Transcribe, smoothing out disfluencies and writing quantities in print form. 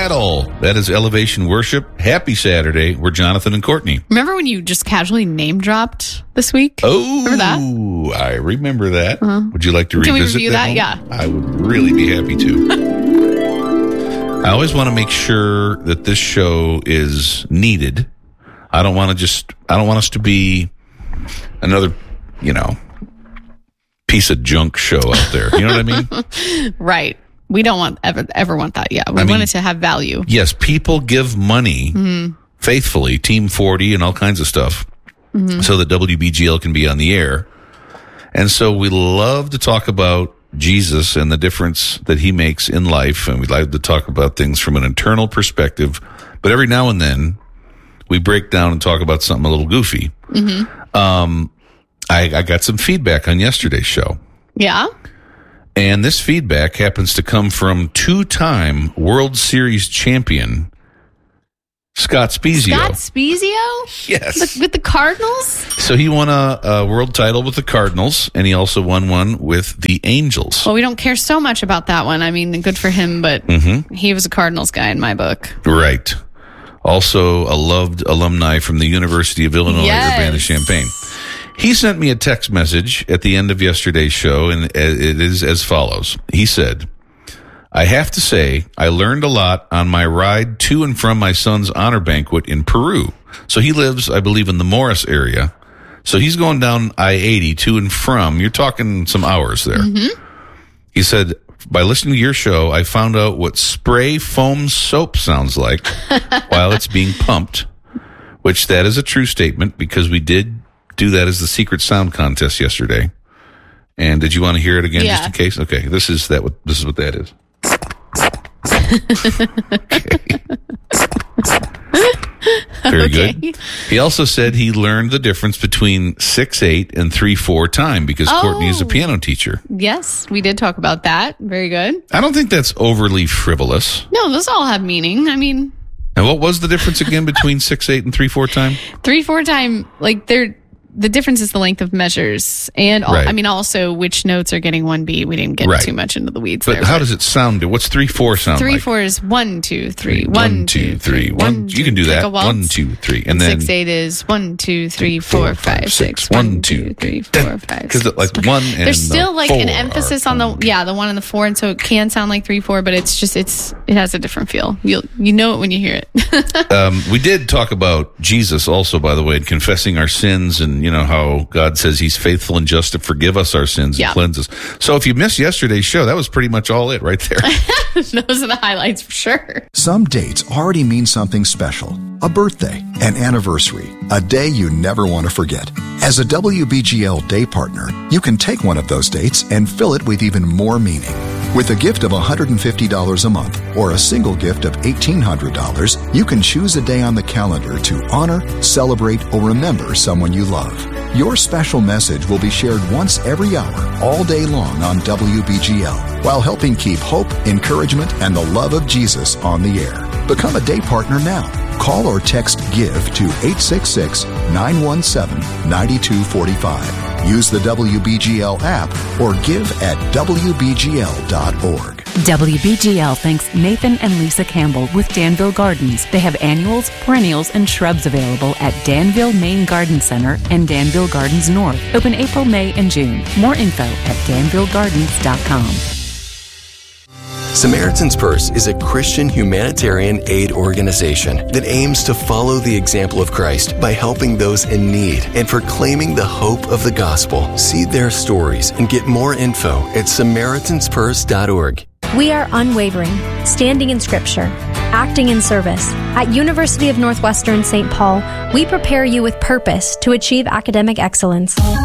Seattle. That is Elevation Worship. Happy Saturday. We're Jonathan and Courtney. Remember when you just casually name dropped this week? Oh, remember that? I remember that. Would you like to Can revisit we review that? Yeah. I would really be happy to. I always want to make sure that this show is needed. I don't want us to be another, piece of junk show out there. You know what I mean? Right. We don't ever want that. Yeah. We want it to have value. Yes. People give money faithfully, Team 40 and all kinds of stuff, so that WBGL can be on the air. And so we love to talk about Jesus and the difference that he makes in life. And we like to talk about things from an internal perspective. But every now and then we break down and talk about something a little goofy. I got some feedback on yesterday's show. Yeah? And this feedback happens to come from two-time World Series champion Scott Spiezio. Scott Spiezio? Yes. With the Cardinals? So he won a world title with the Cardinals, and he also won one with the Angels. Well, we don't care so much about that one. I mean, good for him, but he was a Cardinals guy in my book. Right. Also a loved alumni from the University of Illinois, Urbana-Champaign. He sent me a text message at the end of yesterday's show, and it is as follows. He said, I have to say, I learned a lot on my ride to and from my son's honor banquet in Peru. So he lives, I believe, in the Morris area. So he's going down I-80 to and from. You're talking some hours there. He said, by listening to your show, I found out what spray foam soap sounds like while it's being pumped, which that is a true statement because we did do that as the secret sound contest yesterday. And did you want to hear it again just in case? Okay, this is what that is. Very good. He also said he learned the difference between 6/8 and 3/4 time because Courtney is a piano teacher. Yes, we did talk about that. Very good. I don't think that's overly frivolous. No, those all have meaning. I mean, and what was the difference again between 6/8 and 3/4 time? 3/4 time, the difference is the length of measures, and also which notes are getting 1 beat. We didn't get too much into the weeds but there. How does it sound? What's 3/4 sound 3/4 is 1 2 3 1 2 3 1. You can do that. 1 2 3, and then 6/8 is 1 2 3 4 5 6 1 2 3 4 5 6. Because like the 1 and there's still like an 4 emphasis on the 1 and the 4, and so it can sound like 3/4, but it has a different feel. You know it when you hear it. We did talk about Jesus also, by the way, and confessing our sins, and how God says he's faithful and just to forgive us our sins and cleanse us. So if you missed yesterday's show, that was pretty much all it right there. Those are the highlights for sure. Some dates already mean something special. A birthday, an anniversary, a day you never want to forget. As a WBGL day partner, you can take one of those dates and fill it with even more meaning. With a gift of $150 a month or a single gift of $1,800, you can choose a day on the calendar to honor, celebrate, or remember someone you love. Your special message will be shared once every hour, all day long on WBGL, while helping keep hope, encouragement, and the love of Jesus on the air. Become a day partner now. Call or text GIVE to 866-917-9245. Use the WBGL app or give at WBGL.org. WBGL thanks Nathan and Lisa Campbell with Danville Gardens. They have annuals, perennials, and shrubs available at Danville Main Garden Center and Danville Gardens North. Open April, May, and June. More info at danvillegardens.com. Samaritan's Purse is a Christian humanitarian aid organization that aims to follow the example of Christ by helping those in need and proclaiming the hope of the gospel. See their stories and get more info at SamaritansPurse.org. We are unwavering, standing in Scripture, acting in service. At University of Northwestern St. Paul, we prepare you with purpose to achieve academic excellence.